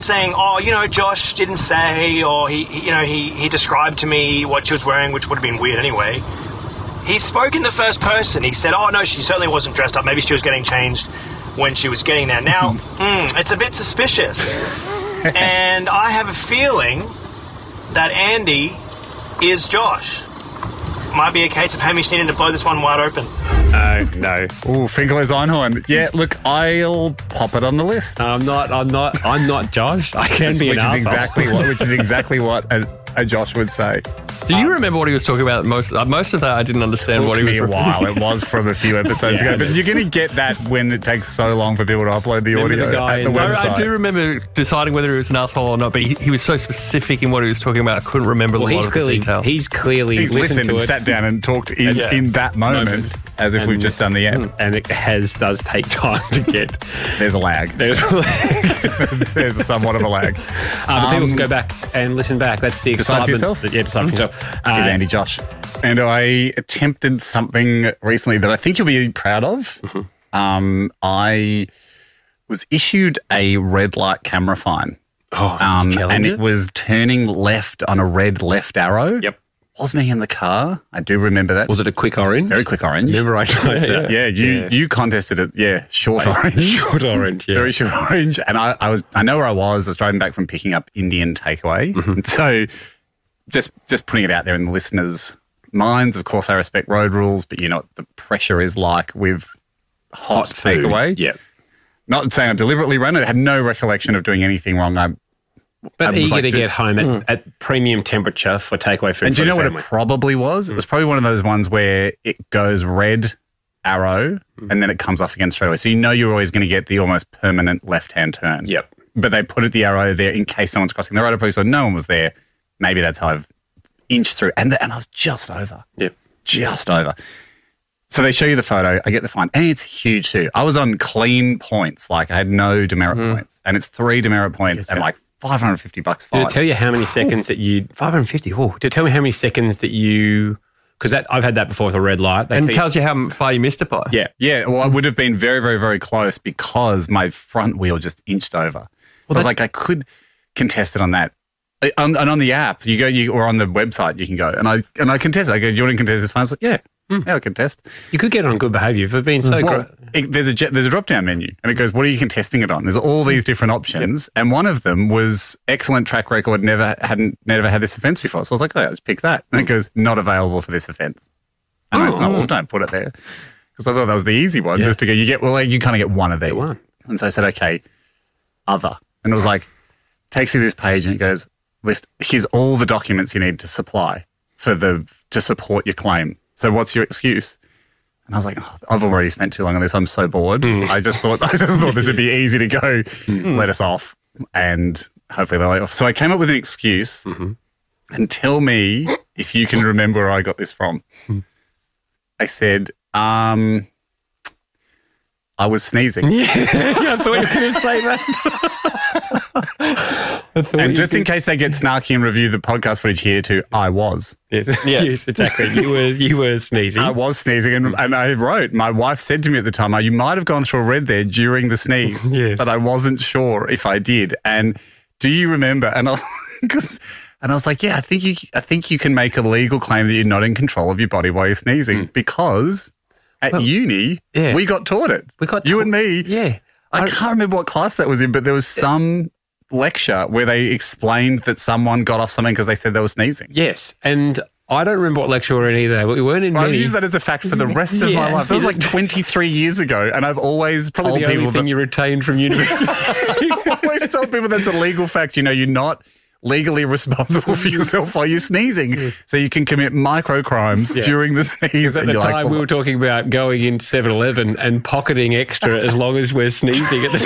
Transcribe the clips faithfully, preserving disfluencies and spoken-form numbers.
saying, oh, you know, Josh didn't say, or he, he you know, he, he described to me what she was wearing, which would have been weird anyway. He spoke in the first person. He said, oh, no, she certainly wasn't dressed up. Maybe she was getting changed when she was getting there. Now, mm, it's a bit suspicious. And I have a feeling that Andy is Josh. Might be a case of Hamish needing to blow this one wide open. No, no. Ooh, Fingerless Einhorn. Yeah, look, I'll pop it on the list. I'm not. I'm not. I'm not Josh. I can be an which is arsehole. exactly what. Which is exactly what a, a Josh would say. Do you remember what he was talking about? Most uh, most of that I didn't understand what he was. Took me a while. It was from a few episodes Yeah, ago, but you're going to get that when it takes so long for people to upload the Remember audio the guy at the in- website. I, I do remember deciding whether he was an asshole or not, but he, he was so specific in what he was talking about. I couldn't remember Well, a lot he's of clearly the detail. he's clearly He's listened listened to and it, sat down and talked in, Yeah. in that moment, Moment. as if And- we've just done the end. and it has does take time to get. There's a lag. There's There's somewhat of a lag. Uh, but people Um, can go back and listen back. That's the Decide excitement. for yourself. that- Yeah, decide for yourself. Is Uh, Andy Josh. And I attempted something recently that I think you'll be proud of. Mm-hmm. Um, I was issued a red light camera fine. oh, Um, challenge and it? it was turning left on a red left arrow. Yep. Was me in the car. I do remember that. Was it a quick orange? Very quick orange. Remember I tried to. Yeah, you Yeah. you contested it. Yeah, short orange. Short orange, yeah. Very short orange. And I, I was I know where I was. I was driving back from picking up Indian takeaway. Mm-hmm. And so just just putting it out there in the listeners' minds. Of course, I respect road rules, but you know what the pressure is like with hot, food. takeaway. Yeah. Not saying I deliberately ran it. I had no recollection of doing anything wrong. I But I was eager like, to do- get home at, at premium temperature for takeaway food. And for do you know the what family. it probably was? It was probably one of those ones where it goes red arrow and then it comes off again straight away. So you know you're always going to get the almost permanent left-hand turn. Yep. But they put it the arrow there in case someone's crossing the road. I probably saw no one was there. Maybe that's how I've inched through. And, the, and I was just over. Yep. Just over. So they show you the photo. I get the fine. And it's huge too. I was on clean points. Like I had no demerit points. And it's three demerit points and like five hundred fifty bucks fine. Did it tell you how many seconds that you five hundred fifty? Whoa! Did it tell me how many seconds that you? Because that I've had that before with a red light. They and tell tells you how far you missed it by. you, yeah. Yeah, well, I would have been very, very, very close because my front wheel just inched over. So I was like, I could contest it on that. Uh, on- And on the app, you go, you or on the website, you can go. And I and I contest it. I go, do you want to contest this fine? I was like, yeah, yeah, I contest. You could get it on good behaviour for being so Well, great. it, there's a jet, there's a drop down menu, and it goes, what are you contesting it on? There's all these different options, and one of them was excellent track record. Never hadn't never had this offence before. So I was like, oh, let's pick that. And it goes, not available for this offence. And I went, oh, well, don't put it there. Because I thought that was the easy one, Yeah. just to go, you get, well, you kind of get one of these. one. And so I said, okay, other. And it was like, takes you to this page and it goes, list, here's all the documents you need to supply for the, to support your claim. So what's your excuse? And I was like, oh, I've already spent too long on this. I'm so bored. I just thought, I just thought this would be easy to go, let us off and hopefully they'll let off. So I came up with an excuse and tell me if you can remember where I got this from. I said, um, I was sneezing. Yeah, I thought you were going to say that. I thought And you just in did. case they get snarky and review the podcast footage here too, I was. Yes, yes, exactly. You were you were sneezing. I was sneezing and, and I wrote, my wife said to me at the time, oh, you might have gone through a red there during the sneeze, Yes. but I wasn't sure if I did. And do you remember? And I, cause, and I was like, yeah, I think you, I think you can make a legal claim that you're not in control of your body while you're sneezing because at uni, yeah. we got taught it. We got you taught- and me. yeah. I can't remember what class that was in, but there was some lecture where they explained that someone got off something because they said they were sneezing. Yes, and I don't remember what lecture we were in either, but we weren't in I've many. used that as a fact for the rest of my Yeah. life. That was like twenty-three years ago, and I've always Probably told the only people thing that, you retained from university. I've always told people that's a legal fact. You know, you're not legally responsible for yourself while you're sneezing, so you can commit micro crimes Yeah. during the sneeze. At and the you're time, like, we well, were talking about going into seven eleven and pocketing extra as long as we're sneezing at the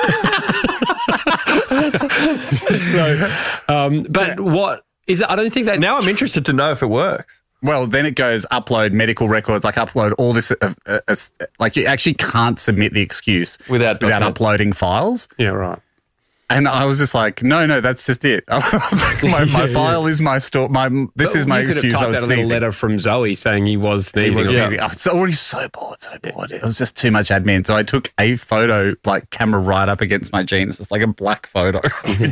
time. so, um, but what is it? I don't think that Now I'm interested to know if it works. well, then it goes upload medical records, like upload all this. Uh, uh, uh, like you actually can't submit the excuse Without without document. uploading files. Yeah, right. And I was just like, no, no, that's just it. I was like, my, my file is my store. My this But is my you could excuse. have I typed was out a little sneezing. letter from Zoe saying he was He sneezing. was or sneezing. I was already so bored, so bored. It was just too much admin. So I took a photo, like camera right up against my jeans. It's like a black photo.